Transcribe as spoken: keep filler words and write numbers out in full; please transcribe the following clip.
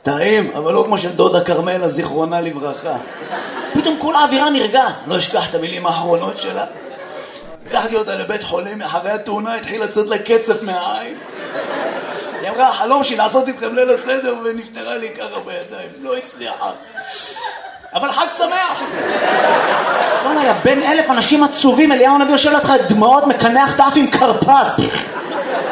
טעים, אבל לא כמו של דודה קרמלה, זיכרונה לברכה. פתאום כל האווירה נרגעת, לא אשכח את המילים האחרונות שלה. לקחתי אותה לבית חולים, אחרי התאונה התחיל לצאת לה קצף מהעין. היא אמרה, החלום שלי לעשות איתכם ליל הסדר, ונפטרה לי ככה בידיים. לא הצליחה. אבל חג שמח! לא נראה, בין אלף אנשים עצובים, אליהו הנביא יושב לך דמעות, מקנח את האף עם קרפס.